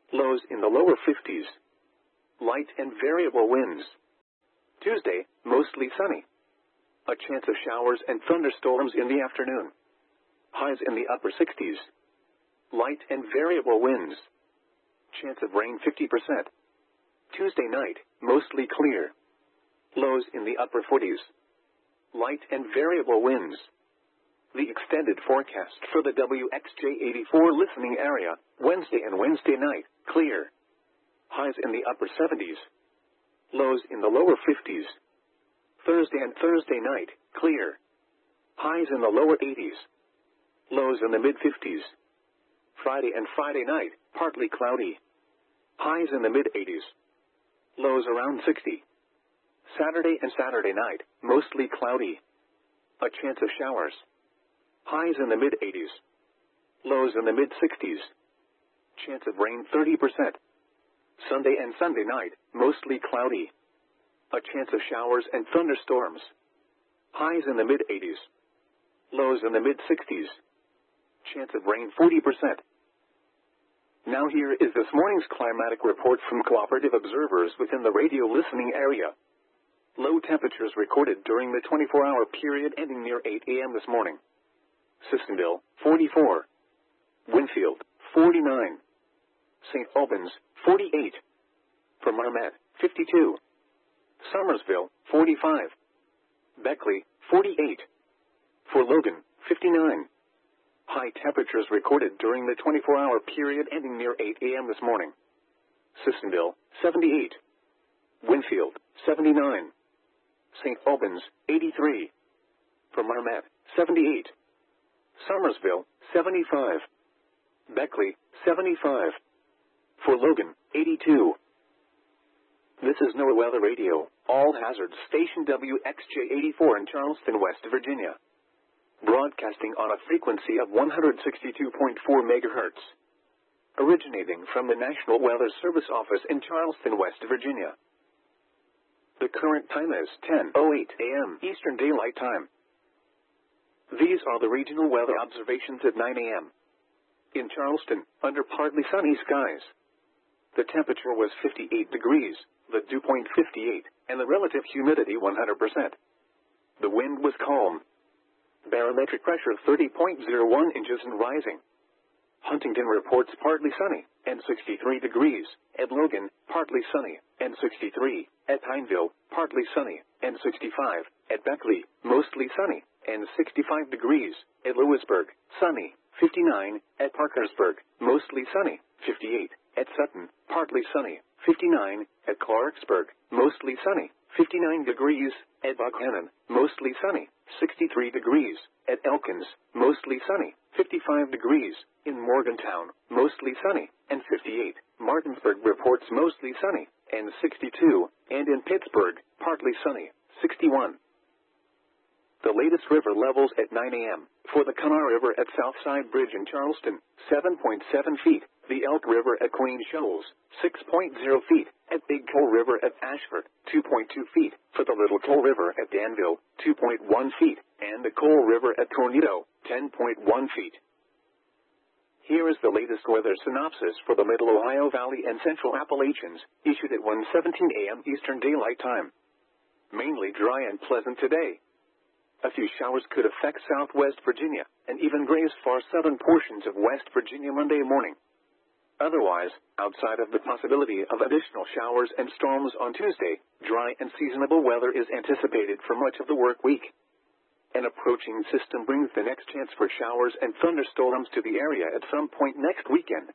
[SPEAKER 1] Lows in the lower fifties. Light and variable winds. Tuesday, mostly sunny. A chance of showers and thunderstorms in the afternoon. Highs in the upper sixties. Light and variable winds. Chance of rain fifty percent. Tuesday night, mostly clear. Lows in the upper forties. Light and variable winds. The extended forecast for the W X J eighty-four listening area, Wednesday and Wednesday night, clear. Highs in the upper seventies. Lows in the lower fifties. Thursday and Thursday night, clear. Highs in the lower eighties. Lows in the mid-fifties. Friday and Friday night, partly cloudy. Highs in the mid-eighties. Lows around sixty. Saturday and Saturday night, mostly cloudy. A chance of showers. Highs in the mid-eighties. Lows in the mid-sixties. Chance of rain thirty percent. Sunday and Sunday night, mostly cloudy. A chance of showers and thunderstorms. Highs in the mid-eighties. Lows in the mid-sixties. Chance of rain forty percent. Now here is this morning's climatic report from cooperative observers within the radio listening area. Low temperatures recorded during the twenty-four hour period ending near eight a m this morning. Sissonville, forty-four. Winfield, forty-nine. Saint Albans, forty-eight. For Marmet, fifty-two. Somersville, forty-five. Beckley, forty-eight. For Logan, fifty-nine. High temperatures recorded during the twenty-four hour period ending near eight a m this morning. Sissonville, seventy-eight. Winfield, seventy-nine. Saint Albans, eighty-three. For Marmet, seventy-eight. Somersville, seventy-five. Beckley, seventy-five. For Logan, eighty-two. This is NOAA Weather Radio, all hazards station W X J eighty-four in Charleston, West Virginia. Broadcasting on a frequency of one hundred sixty-two point four megahertz. Originating from the National Weather Service office in Charleston, West Virginia. The current time is ten oh eight a m Eastern Daylight Time. These are the regional weather observations at nine a m In Charleston, under partly sunny skies. The temperature was fifty-eight degrees, the dew point fifty-eight, and the relative humidity one hundred percent. The wind was calm. Barometric pressure thirty point zero one inches and rising. Huntington reports partly sunny, and sixty-three degrees. At Logan, partly sunny, and sixty-three. At Pineville, partly sunny, and sixty-five. At Beckley, mostly sunny, and sixty-five degrees. At Lewisburg, sunny, fifty-nine. At Parkersburg, mostly sunny, fifty-eight. At Sutton, partly sunny, fifty-nine. At Clarksburg, mostly sunny, fifty-nine degrees. At Buckhannon, mostly sunny, sixty-three degrees. At Elkins, mostly sunny, fifty-five degrees. In Morgantown, mostly sunny, and fifty-eight. Martinsburg reports mostly sunny, and sixty-two. And in Pittsburgh, partly sunny, sixty-one. The latest river levels at nine a m For the Kanawha River at Southside Bridge in Charleston, seven point seven feet. The Elk River at Queen Shoals, six point zero feet. At Big Coal River at Ashford, two point two feet. For the Little Coal River at Danville, two point one feet. And the Coal River at Tornado, ten point one feet. Here is the latest weather synopsis for the Middle Ohio Valley and Central Appalachians, issued at one seventeen a m Eastern Daylight Time. Mainly dry and pleasant today. A few showers could affect southwest Virginia, and even graze far southern portions of West Virginia Monday morning. Otherwise, outside of the possibility of additional showers and storms on Tuesday, dry and seasonable weather is anticipated for much of the work week. An approaching system brings the next chance for showers and thunderstorms to the area at some point next weekend.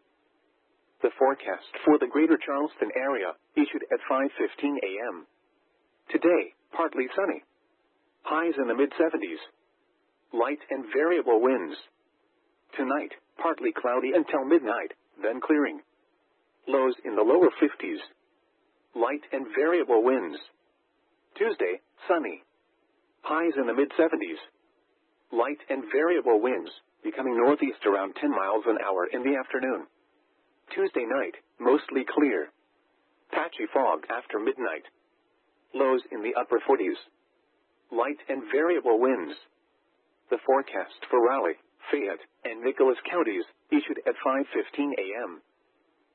[SPEAKER 1] The forecast for the greater Charleston area, issued at five fifteen a m Today, partly sunny. Highs in the mid-seventies. Light and variable winds. Tonight, partly cloudy until midnight, then clearing. Lows in the lower fifties. Light and variable winds. Tuesday, sunny. Highs in the mid-seventies. Light and variable winds, becoming northeast around ten miles an hour in the afternoon. Tuesday night, mostly clear. Patchy fog after midnight. Lows in the upper forties. Light and variable winds. The forecast for Raleigh, Fayette, and Nicholas counties, issued at five fifteen a m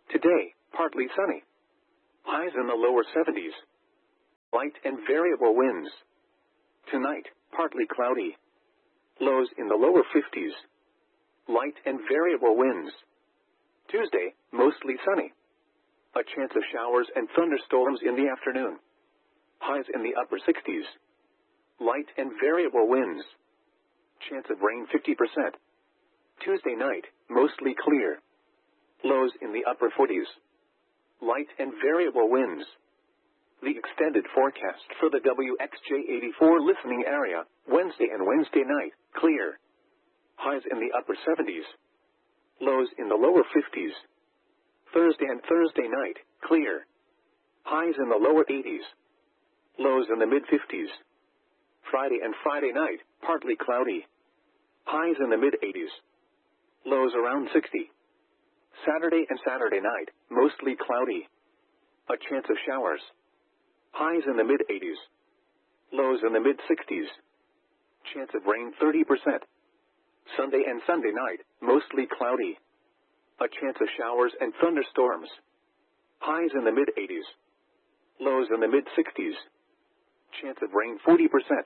[SPEAKER 1] Today, partly sunny. Highs in the lower seventies. Light and variable winds. Tonight, partly cloudy. Lows in the lower fifties. Light and variable winds. Tuesday, mostly sunny. A chance of showers and thunderstorms in the afternoon. Highs in the upper sixties. Light and variable winds. Chance of rain fifty percent. Tuesday night, mostly clear. Lows in the upper forties. Light and variable winds. The extended forecast for the W X J eighty-four listening area, Wednesday and Wednesday night, clear. Highs in the upper seventies. Lows in the lower fifties. Thursday and Thursday night, clear. Highs in the lower eighties. Lows in the mid-fifties. Friday and Friday night, partly cloudy. Highs in the mid-eighties. Lows around sixty. Saturday and Saturday night, mostly cloudy. A chance of showers. Highs in the mid-eighties. Lows in the mid-sixties. Chance of rain thirty percent. Sunday and Sunday night, mostly cloudy. A chance of showers and thunderstorms. Highs in the mid-eighties. Lows in the mid-sixties. Chance of rain forty percent.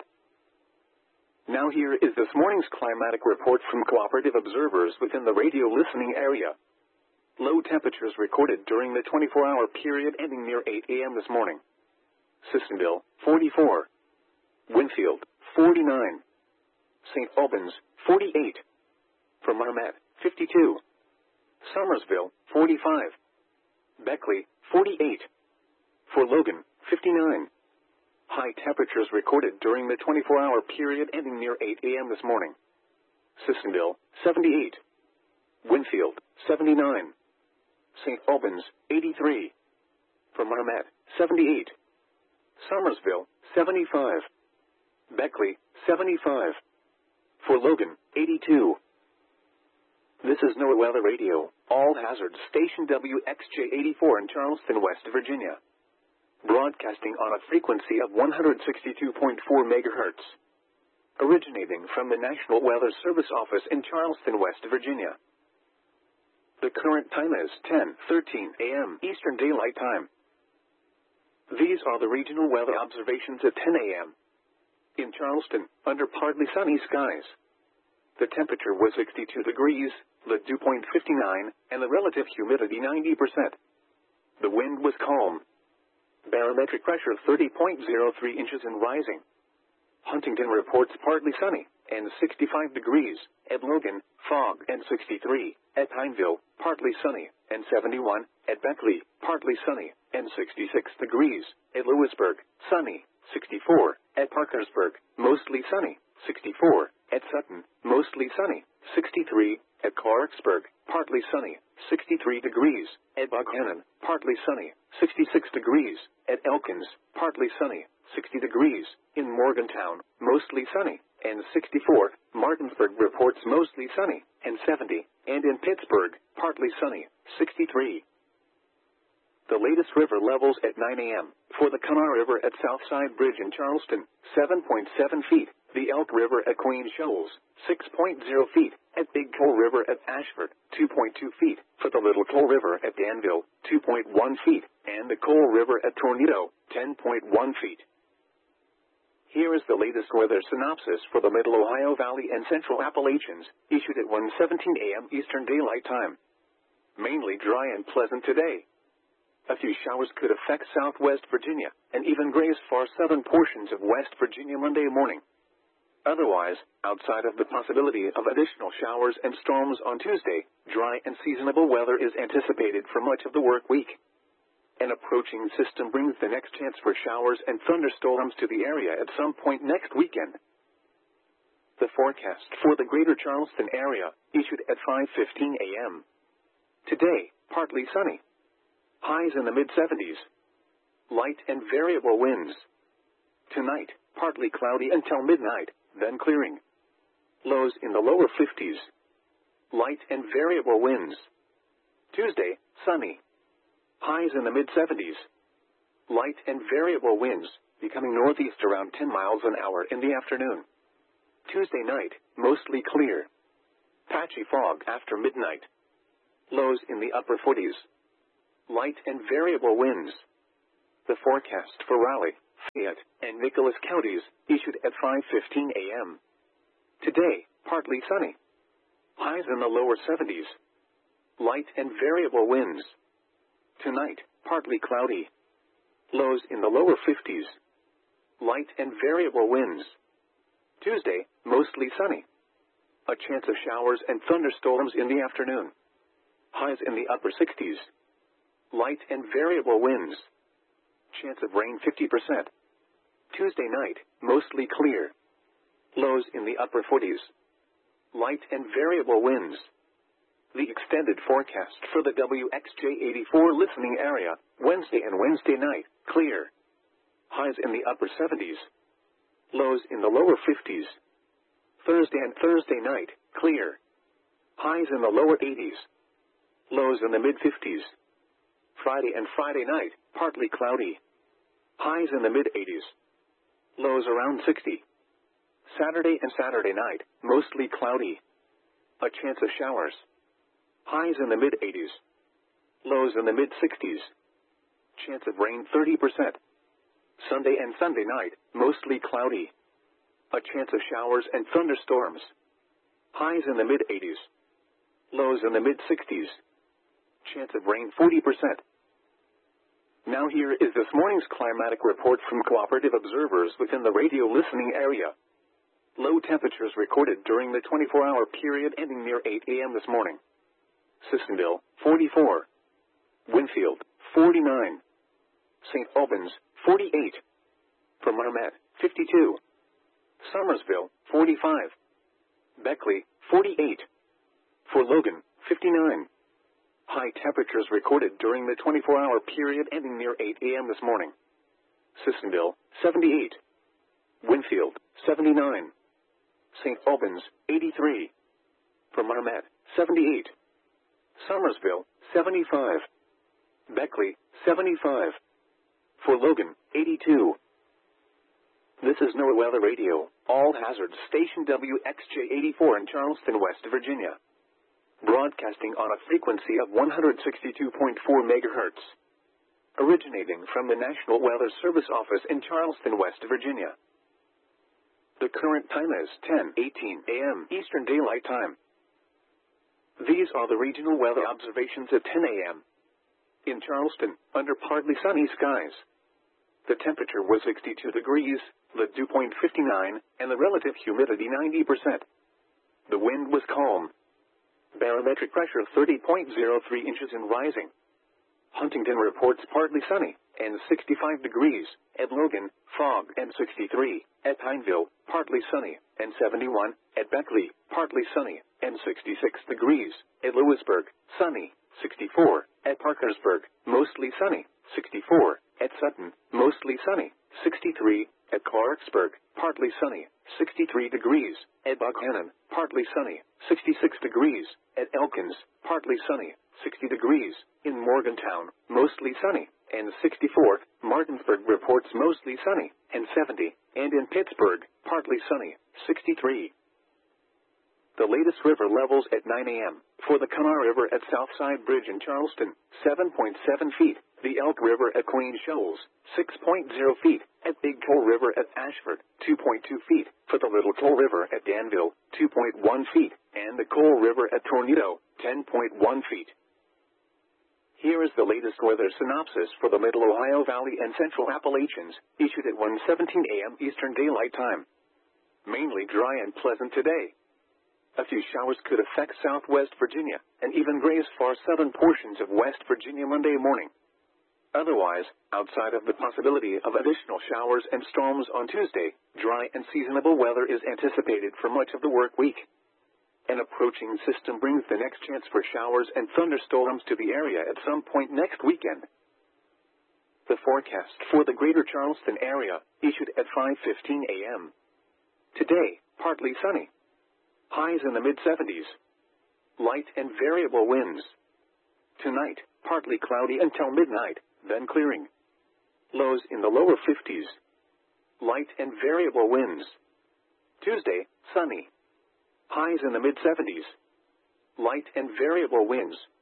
[SPEAKER 1] Now here is this morning's climatic report from cooperative observers within the radio listening area. Low temperatures recorded during the twenty-four hour period ending near eight a m this morning. Sissonville, forty-four. Winfield, forty-nine. Saint Albans, forty-eight. For Marmet, fifty-two. Somersville, forty-five. Beckley, forty-eight. For Logan, fifty-nine. High temperatures recorded during the twenty-four hour period ending near eight a m this morning. Sissonville, seventy-eight. Winfield, seventy-nine. Saint Albans, eighty-three. For Marmet, seventy-eight. Somersville, seventy-five. Beckley, seventy-five. For Logan, eighty-two. This is NOAA Weather Radio, all hazards station W X J eighty-four in Charleston, West Virginia. Broadcasting on a frequency of one hundred sixty-two point four megahertz. Originating from the National Weather Service office in Charleston, West Virginia. The current time is ten thirteen a m Eastern Daylight Time. These are the regional weather observations at ten a m In Charleston, under partly sunny skies. The temperature was sixty-two degrees, the dew point fifty-nine, and the relative humidity ninety percent. The wind was calm. Barometric pressure thirty point zero three inches and rising. Huntington reports partly sunny, and sixty-five degrees. At Logan, fog, and sixty-three. At Pineville, partly sunny, and seventy-one. At Beckley, partly sunny, and sixty-six degrees. At Lewisburg, sunny, sixty-four. At Parkersburg, mostly sunny, sixty-four. At Sutton, mostly sunny, sixty-three. At Clarksburg, partly sunny, sixty-three degrees. At Buckhannon, partly sunny, sixty-six degrees. At Elkins, partly sunny, sixty degrees. In Morgantown, mostly sunny, and sixty-four. Martinsburg reports mostly sunny, and seventy. And in Pittsburgh, partly sunny, sixty-three. The latest river levels at nine a m For the Kanawha River at Southside Bridge in Charleston, seven point seven feet. The Elk River at Queen Shoals, six point zero feet. At Big Coal River at Ashford, two point two feet. For the Little Coal River at Danville, two point one feet. And the Coal River at Tornado, ten point one feet. Here is the latest weather synopsis for the Middle Ohio Valley and Central Appalachians, issued at one seventeen a m Eastern Daylight Time. Mainly dry and pleasant today. A few showers could affect southwest Virginia, and even graze far southern portions of West Virginia Monday morning. Otherwise, outside of the possibility of additional showers and storms on Tuesday, dry and seasonable weather is anticipated for much of the work week. An approaching system brings the next chance for showers and thunderstorms to the area at some point next weekend. The forecast for the greater Charleston area, issued at five fifteen a m Today, partly sunny. Highs in the mid-seventies. Light and variable winds. Tonight, partly cloudy until midnight, then clearing. Lows in the lower fifties. Light and variable winds. Tuesday, sunny. Highs in the mid-seventies. Light and variable winds, becoming northeast around ten miles an hour in the afternoon. Tuesday night, mostly clear. Patchy fog after midnight. Lows in the upper forties. light and variable winds. The forecast for Raleigh, Fayette, and Nicholas counties issued at five fifteen a.m. Today, partly sunny. Highs in the lower seventies. Light and variable winds. Tonight, partly cloudy. Lows in the lower fifties. Light and variable winds. Tuesday, mostly sunny. A chance of showers and thunderstorms in the afternoon. Highs in the upper sixties. Light and variable winds. Chance of rain fifty percent. Tuesday night, mostly clear. Lows in the upper forties. Light and variable winds. The extended forecast for the W X J eighty-four listening area, Wednesday and Wednesday night, clear. Highs in the upper seventies. Lows in the lower fifties. Thursday and Thursday night, clear. Highs in the lower eighties. Lows in the mid-fifties. Friday and Friday night, partly cloudy. Highs in the mid-eighties. Lows around sixty. Saturday and Saturday night, mostly cloudy. A chance of showers. Highs in the mid-eighties. Lows in the mid-sixties. Chance of rain thirty percent. Sunday and Sunday night, mostly cloudy. A chance of showers and thunderstorms. Highs in the mid-eighties. Lows in the mid-sixties. Chance of rain forty percent. Now here is this morning's climatic report from cooperative observers within the radio listening area. Low temperatures recorded during the twenty-four hour period ending near eight a.m. this morning. Sissonville, forty-four. Winfield, forty-nine. Saint Albans, forty-eight. For Marmet, fifty-two. Somersville, forty-five. Beckley, forty-eight. For Logan, fifty-nine. High temperatures recorded during the twenty-four hour period ending near eight a.m. this morning. Sissonville, seventy-eight. Winfield, seventy-nine. Saint Albans, eighty-three. For Marmet, seventy-eight. Somersville, seventy-five. Beckley, seventy-five. For Logan, eighty-two. This is NOAA Weather Radio, all hazards station W X J eighty-four in Charleston, West Virginia. Broadcasting on a frequency of one hundred sixty-two point four megahertz. Originating from the National Weather Service office in Charleston, West Virginia. The current time is ten eighteen a.m. Eastern Daylight Time. These are the regional weather observations at ten a.m. In Charleston, under partly sunny skies. The temperature was sixty-two degrees, the dew point fifty-nine, and the relative humidity ninety percent. The wind was calm. Barometric pressure thirty point zero three inches and rising. Huntington reports partly sunny, and sixty-five degrees. At Logan, fog, and sixty-three. At Pineville, partly sunny, and seventy-one. At Beckley, partly sunny, and sixty-six degrees. At Lewisburg, sunny, sixty-four. At Parkersburg, mostly sunny, sixty-four. At Sutton, mostly sunny, sixty-three. At Clarksburg, partly sunny, sixty-three degrees. At Buckhannon, partly sunny, sixty-six degrees. At Elkins, partly sunny, sixty degrees. In Morgantown, mostly sunny, and sixty-four. Martinsburg reports mostly sunny, and seventy. And in Pittsburgh, partly sunny, sixty-three. The latest river levels at nine a.m. For the Kanawha River at Southside Bridge in Charleston, seven point seven feet. The Elk River at Queen Shoals, six point zero feet. At Big Coal River at Ashford, two point two feet. For the Little Coal River at Danville, two point one feet. And the Coal River at Tornado, ten point one feet. Here is the latest weather synopsis for the Middle Ohio Valley and Central Appalachians, issued at one seventeen a.m. Eastern Daylight Time. Mainly dry and pleasant today. A few showers could affect southwest Virginia, and even graze far southern portions of West Virginia Monday morning. Otherwise, outside of the possibility of additional showers and storms on Tuesday, dry and seasonable weather is anticipated for much of the work week. An approaching system brings the next chance for showers and thunderstorms to the area at some point next weekend. The forecast for the greater Charleston area, issued at five fifteen a.m. Today, partly sunny. Highs in the mid-seventies. Light and variable winds. Tonight, partly cloudy until midnight, then clearing. Lows in the lower fifties. Light and variable winds. Tuesday, sunny. Highs in the mid-seventies. Light and variable winds,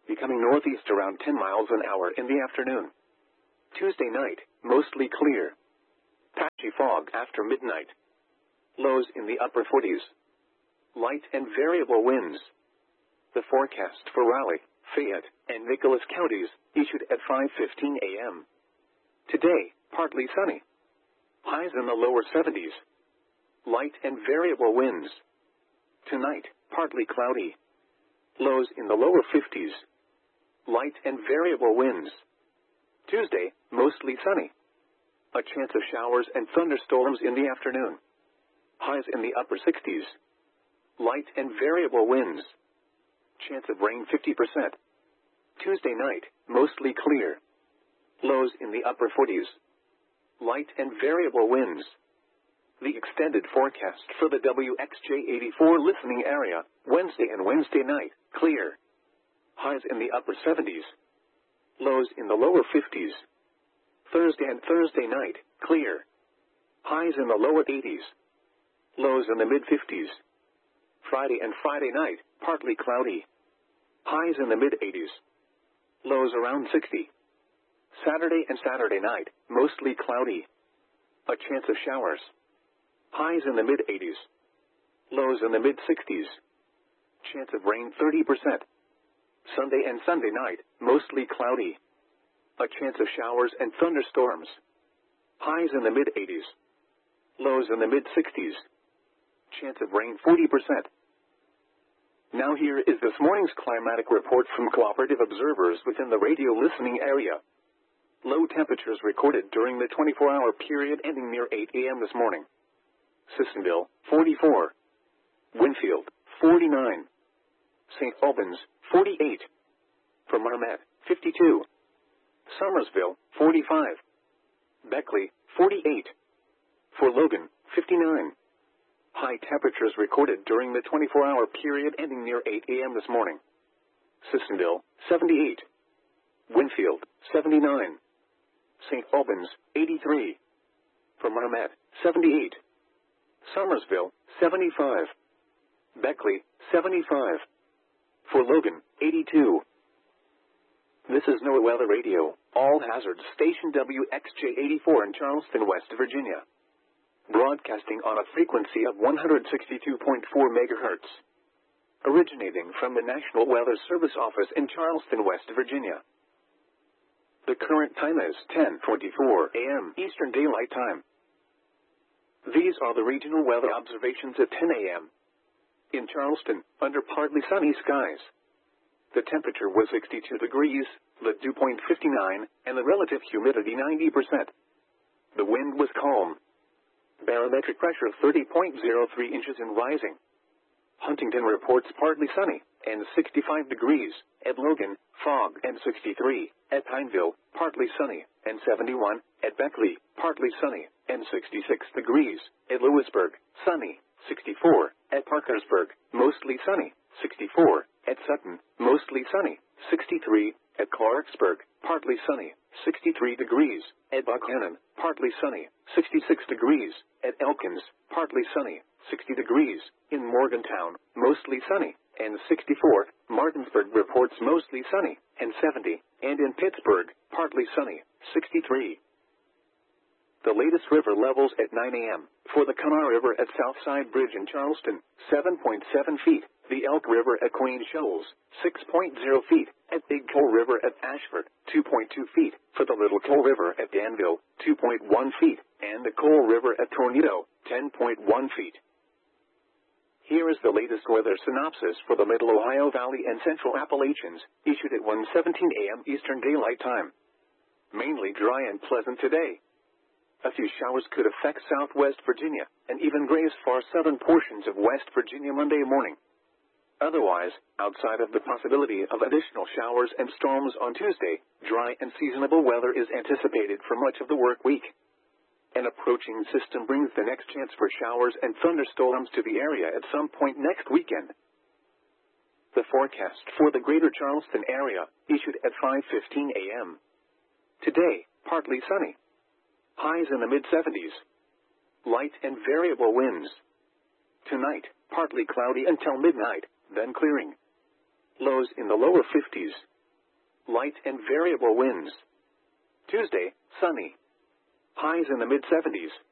[SPEAKER 1] becoming northeast around ten miles an hour in the afternoon. Tuesday night, mostly clear. Patchy fog after midnight. Lows in the upper forties. Light and variable winds. The forecast for Raleigh, Fayette, and Nicholas counties, issued at five fifteen a m Today, partly sunny. Highs in the lower seventies. Light and variable winds. Tonight, partly cloudy. Lows in the lower fifties. Light and variable winds. Tuesday, mostly sunny. A chance of showers and thunderstorms in the afternoon. Highs in the upper sixties. Light and variable winds. Chance of rain fifty percent. Tuesday night, mostly clear. Lows in the upper forties. Light and variable winds. The extended forecast for the W X J eighty-four listening area, Wednesday and Wednesday night, clear. Highs in the upper seventies. Lows in the lower fifties. Thursday and Thursday night, clear. Highs in the lower eighties. Lows in the mid-fifties. Friday and Friday night, partly cloudy. Highs in the mid-eighties. Lows around sixty. Saturday and Saturday night, mostly cloudy. A chance of showers. Highs in the mid-eighties. Lows in the mid-sixties. Chance of rain thirty percent. Sunday and Sunday night, mostly cloudy. A chance of showers and thunderstorms. Highs in the mid-eighties. Lows in the mid-sixties. Chance of rain forty percent. Now here is this morning's climatic report from cooperative observers within the radio listening area. Low temperatures recorded during the twenty-four hour period ending near eight a m this morning. Sissonville, forty-four. Winfield, forty-nine. Saint Albans, forty-eight. For Marmet, fifty-two. Somersville, forty-five. Beckley, forty-eight. For Logan, fifty-nine. High temperatures recorded during the twenty-four hour period ending near eight a m this morning. Sissonville, seventy-eight. Winfield, seventy-nine. Saint Albans, eighty-three. For Marmet, seventy-eight. Somersville, seventy-five. Beckley, seventy-five. For Logan, eighty-two. This is NOAA Weather Radio, all hazards station W X J eighty-four in Charleston, West Virginia. Broadcasting on a frequency of one hundred sixty-two point four megahertz. Originating from the National Weather Service office in Charleston, West Virginia. The current time is ten twenty-four a m Eastern Daylight Time. These are the regional weather observations at ten a m In Charleston, under partly sunny skies. The temperature was sixty-two degrees, the dew point fifty-nine, and the relative humidity ninety percent. The wind was calm. Barometric pressure thirty point zero three inches and rising. Huntington reports partly sunny, and sixty-five degrees. At Logan, fog, and sixty-three. At Pineville, partly sunny, and seventy-one. At Beckley, partly sunny, and sixty-six degrees. At Lewisburg, sunny, sixty-four. At Parkersburg, mostly sunny, sixty-four. At Sutton, mostly sunny, sixty-three. At Clarksburg, partly sunny, sixty-three degrees. At Buchanan, partly sunny, sixty-six degrees. At Elkins, partly sunny, sixty degrees. In Morgantown, mostly sunny, and sixty-four. Martinsburg reports mostly sunny, and seventy. And in Pittsburgh, partly sunny, sixty-three. The latest river levels at nine a m For the Kanawha River at Southside Bridge in Charleston, seven point seven feet. The Elk River at Queen Shoals, six point zero feet. At Big Coal River at Ashford, two point two feet. For the Little Coal River at Danville, two point one feet. And the Coal River at Tornado, ten point one feet. Here is the latest weather synopsis for the Middle Ohio Valley and Central Appalachians, issued at one seventeen a m Eastern Daylight Time. Mainly dry and pleasant today. A few showers could affect southwest Virginia, and even graze far southern portions of West Virginia Monday morning. Otherwise, outside of the possibility of additional showers and storms on Tuesday, dry and seasonable weather is anticipated for much of the work week. An approaching system brings the next chance for showers and thunderstorms to the area at some point next weekend. The forecast for the greater Charleston area, issued at five fifteen a m Today, partly sunny. Highs in the mid-seventies. Light and variable winds. Tonight, partly cloudy until midnight, then clearing. Lows in the lower fifties. light and variable winds. Tuesday, sunny. Highs in the mid seventies.